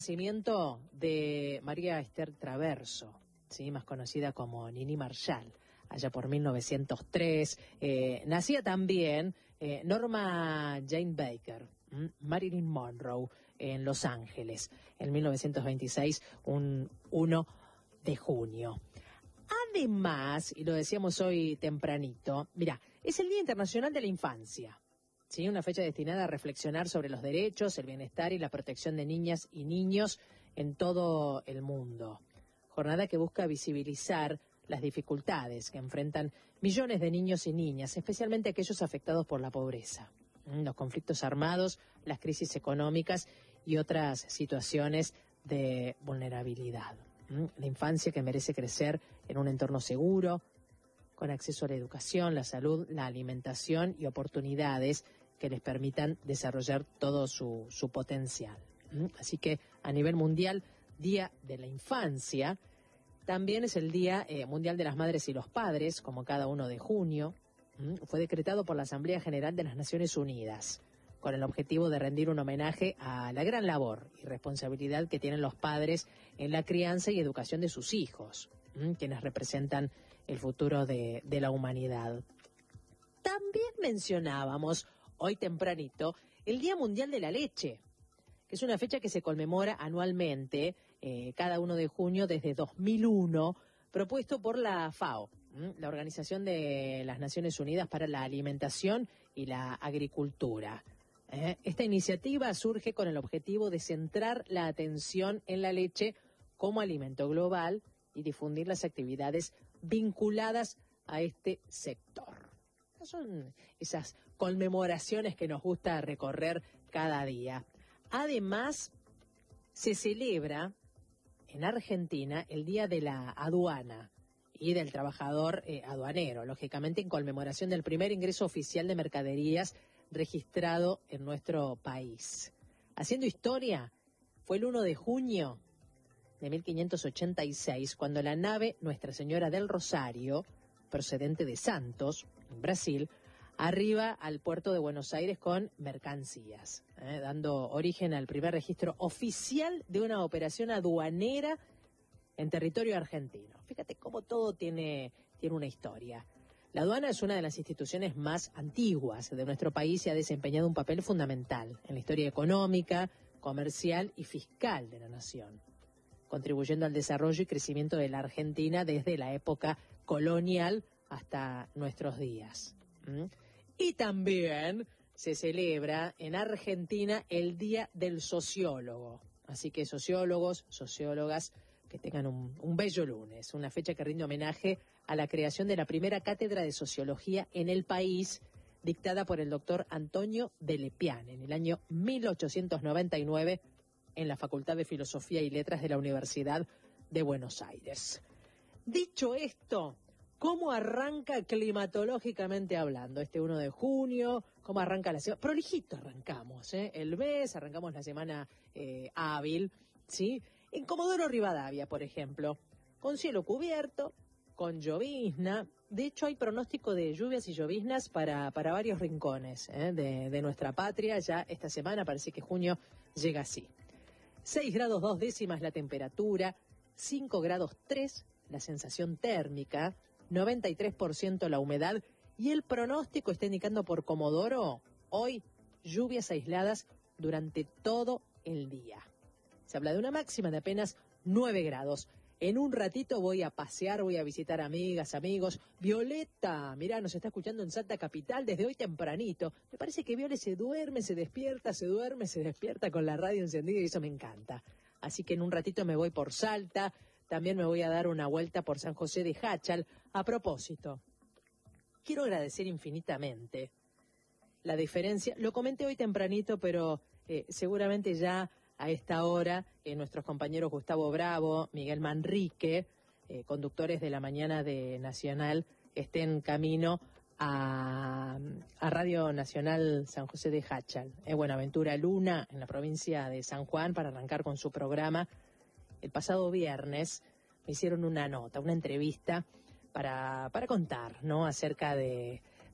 nacimiento de María Esther Traverso, ¿sí?, más conocida como Nini Marshall, allá por 1903. Nacía también Norma Jane Baker, Marilyn Monroe, en Los Ángeles, en 1926, un 1 de junio. Además, y lo decíamos hoy tempranito, mira, es el Día Internacional de la Infancia, ¿sí? Una fecha destinada a reflexionar sobre los derechos, el bienestar y la protección de niñas y niños en todo el mundo. Jornada que busca visibilizar las dificultades que enfrentan millones de niños y niñas, especialmente aquellos afectados por la pobreza, los conflictos armados, las crisis económicas y otras situaciones de vulnerabilidad. La infancia que merece crecer en un entorno seguro, con acceso a la educación, la salud, la alimentación y oportunidades que les permitan desarrollar todo su potencial. Así que a nivel mundial, Día de la Infancia, también es el Día Mundial de las Madres y los Padres, como cada 1 de junio. Fue decretado por la Asamblea General de las Naciones Unidas, con el objetivo de rendir un homenaje a la gran labor y responsabilidad que tienen los padres en la crianza y educación de sus hijos, quienes representan el futuro de la humanidad. También mencionábamos hoy tempranito el Día Mundial de la Leche, que es una fecha que se conmemora anualmente, cada 1 de junio desde 2001, propuesto por la FAO, la Organización de las Naciones Unidas para la Alimentación y la Agricultura. Esta iniciativa surge con el objetivo de centrar la atención en la leche como alimento global y difundir las actividades vinculadas a este sector. Son esas conmemoraciones que nos gusta recorrer cada día. Además, se celebra en Argentina el Día de la Aduana y del Trabajador Aduanero, lógicamente en conmemoración del primer ingreso oficial de mercaderías registrado en nuestro país. Haciendo historia, fue el 1 de junio de 1586 cuando la nave Nuestra Señora del Rosario, procedente de Santos, en Brasil, arriba al puerto de Buenos Aires con mercancías, dando origen al primer registro oficial de una operación aduanera en territorio argentino. Fíjate cómo todo tiene una historia. La aduana es una de las instituciones más antiguas de nuestro país y ha desempeñado un papel fundamental en la historia económica, comercial y fiscal de la nación, contribuyendo al desarrollo y crecimiento de la Argentina desde la época colonial hasta nuestros días. Y también se celebra en Argentina el Día del Sociólogo. Así que sociólogos, sociólogas, que tengan un bello lunes, una fecha que rinde homenaje a la creación de la primera cátedra de sociología en el país, dictada por el doctor Antonio de Lepiane en el año 1899 en la Facultad de Filosofía y Letras de la Universidad de Buenos Aires. Dicho esto, ¿cómo arranca climatológicamente hablando este 1 de junio? ¿Cómo arranca la semana? Prolijito arrancamos, el mes, arrancamos la semana hábil, ¿sí? En Comodoro Rivadavia, por ejemplo, con cielo cubierto, con llovizna. De hecho, hay pronóstico de lluvias y lloviznas para varios rincones de nuestra patria. Ya esta semana parece que junio llega así. 6 grados 2 décimas la temperatura, 5 grados 3 la sensación térmica, 93% la humedad y el pronóstico está indicando por Comodoro hoy lluvias aisladas durante todo el día. Se habla de una máxima de apenas 9 grados. En un ratito voy a pasear, voy a visitar amigas, amigos. Violeta, mirá, nos está escuchando en Salta Capital desde hoy tempranito. Me parece que Viole se duerme, se despierta, se duerme, se despierta con la radio encendida y eso me encanta. Así que en un ratito me voy por Salta, también me voy a dar una vuelta por San José de Jáchal. A propósito, quiero agradecer infinitamente la diferencia. Lo comenté hoy tempranito, pero seguramente ya a esta hora, nuestros compañeros Gustavo Bravo, Miguel Manrique, conductores de la mañana de Nacional, estén camino a Radio Nacional San José de Jáchal, Buenaventura Luna, en la provincia de San Juan, para arrancar con su programa. El pasado viernes me hicieron una nota, una entrevista para contar, ¿no?, acerca de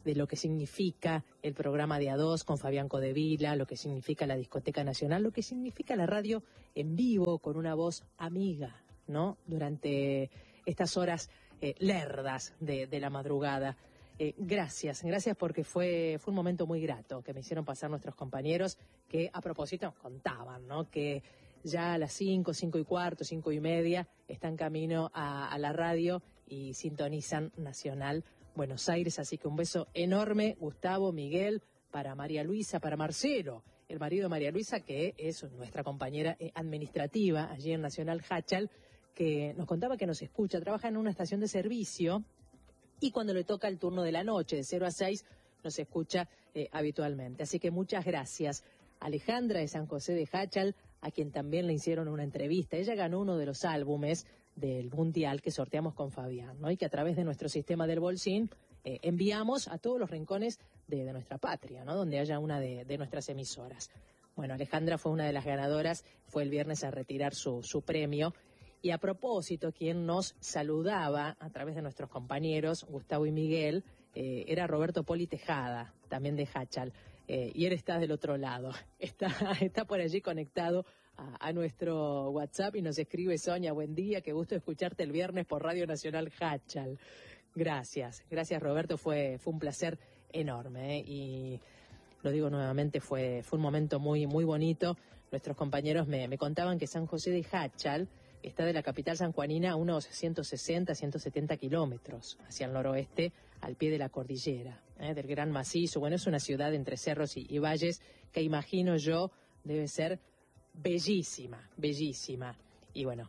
de lo que significa el programa de A2 con Fabián Codevila, lo que significa la Discoteca Nacional, lo que significa la radio en vivo con una voz amiga, ¿no? Durante estas horas lerdas de la madrugada. Gracias porque fue un momento muy grato que me hicieron pasar nuestros compañeros que a propósito contaban, ¿no? Que ya a las 5, 5 y cuarto, 5 y media están camino a la radio y sintonizan Nacional Buenos Aires. Así que un beso enorme, Gustavo, Miguel, para María Luisa, para Marcelo, el marido de María Luisa, que es nuestra compañera administrativa allí en Nacional Hachal, que nos contaba que nos escucha, trabaja en una estación de servicio y cuando le toca el turno de la noche, de 0 a 6, nos escucha habitualmente. Así que muchas gracias. Alejandra de San José de Hachal, a quien también le hicieron una entrevista. Ella ganó uno de los álbumes del Mundial que sorteamos con Fabián, ¿no? Y que a través de nuestro sistema del Bolsín enviamos a todos los rincones de nuestra patria, ¿no? Donde haya una de nuestras emisoras. Bueno, Alejandra fue una de las ganadoras, fue el viernes a retirar su premio. Y a propósito, quien nos saludaba a través de nuestros compañeros, Gustavo y Miguel, era Roberto Poli Tejada, también de Hachal. Y él está del otro lado, está por allí conectado a nuestro WhatsApp y nos escribe: Sonia, buen día, qué gusto escucharte el viernes por Radio Nacional Hachal. Gracias Roberto, fue un placer enorme, y lo digo nuevamente, fue un momento muy, muy bonito. Nuestros compañeros me contaban que San José de Hachal está de la capital sanjuanina a unos 160, 170 kilómetros hacia el noroeste, al pie de la cordillera, del Gran Macizo. Bueno, es una ciudad entre cerros y valles que imagino yo debe ser bellísima, bellísima. Y bueno,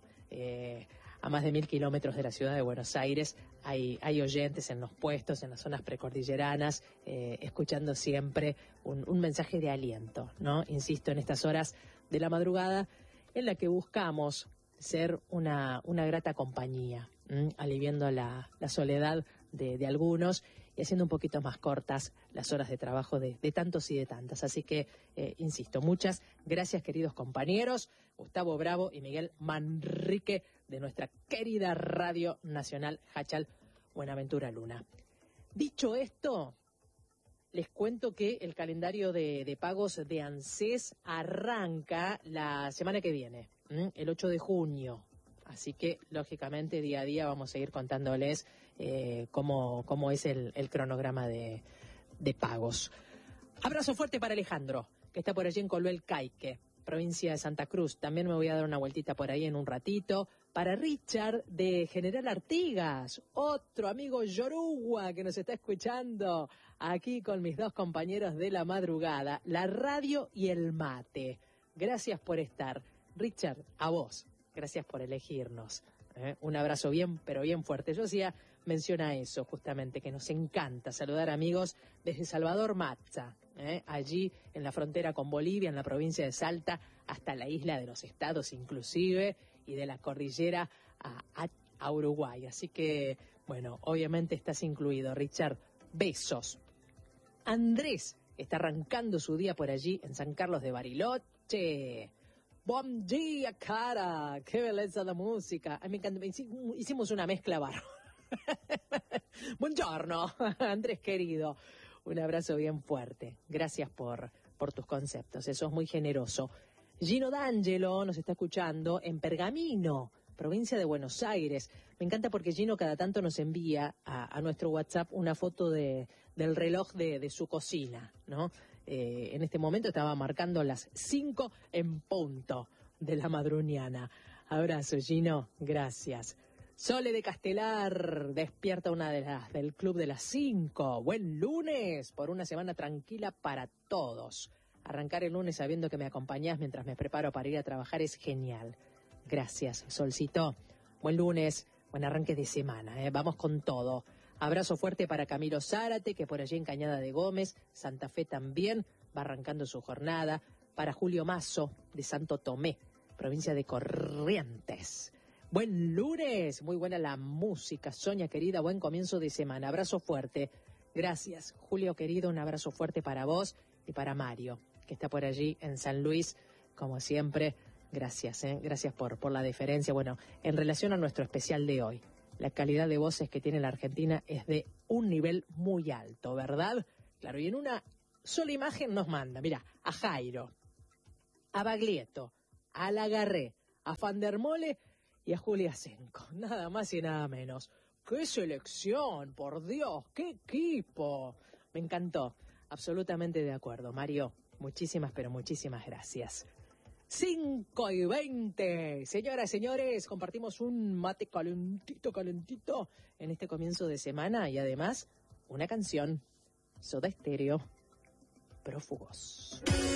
a más de 1000 kilómetros de la ciudad de Buenos Aires hay oyentes en los puestos, en las zonas precordilleranas, escuchando siempre un mensaje de aliento, ¿no? Insisto, en estas horas de la madrugada en la que buscamos ser una grata compañía, aliviando la soledad de algunos y haciendo un poquito más cortas las horas de trabajo de tantos y de tantas. Así que, insisto, muchas gracias, queridos compañeros, Gustavo Bravo y Miguel Manrique, de nuestra querida Radio Nacional Hachal, Buenaventura Luna. Dicho esto, les cuento que el calendario de pagos de ANSES arranca la semana que viene, el 8 de junio. Así que, lógicamente, día a día vamos a ir contándoles cómo es el cronograma de pagos. Abrazo fuerte para Alejandro, que está por allí en Coluel Caique, provincia de Santa Cruz. También me voy a dar una vueltita por ahí en un ratito. Para Richard de General Artigas, otro amigo yoruba que nos está escuchando aquí con mis dos compañeros de la madrugada, la radio y el mate. Gracias por estar. Richard, a vos, gracias por elegirnos. Un abrazo bien, pero bien fuerte. Yo hacía mención a eso, justamente, que nos encanta saludar amigos desde Salvador Maza, allí en la frontera con Bolivia, en la provincia de Salta, hasta la isla de los Estados inclusive, y de la cordillera a Uruguay. Así que, bueno, obviamente estás incluido, Richard. Besos. Andrés está arrancando su día por allí en San Carlos de Bariloche. Buen día, cara. Qué belleza la música. Ay, me encanta. Hicimos una mezcla barro. Buongiorno, Andrés querido. Un abrazo bien fuerte. Gracias por tus conceptos. Eso es muy generoso. Gino D'Angelo nos está escuchando en Pergamino, provincia de Buenos Aires. Me encanta porque Gino cada tanto nos envía a nuestro WhatsApp una foto del reloj de su cocina, ¿no? En este momento estaba marcando las 5 en punto de la madruniana. Abrazo, Gino, gracias. Sole de Castelar, despierta una de las del Club de las 5. Buen lunes, por una semana tranquila para todos. Arrancar el lunes sabiendo que me acompañás mientras me preparo para ir a trabajar es genial. Gracias, Solcito. Buen lunes, buen arranque de semana, Vamos con todo. Abrazo fuerte para Camilo Zárate, que por allí en Cañada de Gómez, Santa Fe también, va arrancando su jornada. Para Julio Mazo, de Santo Tomé, provincia de Corrientes. Buen lunes, muy buena la música. Sonia, querida, buen comienzo de semana. Abrazo fuerte. Gracias, Julio, querido, un abrazo fuerte para vos y para Mario, que está por allí en San Luis, como siempre. Gracias, gracias por la deferencia. Bueno, en relación a nuestro especial de hoy, La calidad de voces que tiene la Argentina es de un nivel muy alto, ¿verdad? Claro, y en una sola imagen nos manda, mira, a Jairo, a Baglietto, a Lagarré, a Van der Mole y a Julia Senko, nada más y nada menos. ¡Qué selección! ¡Por Dios! ¡Qué equipo! Me encantó. Absolutamente de acuerdo. Mario, muchísimas, pero muchísimas gracias. 5:20. Señoras, señores, compartimos un mate calentito en este comienzo de semana y además una canción. Soda Stereo, Prófugos.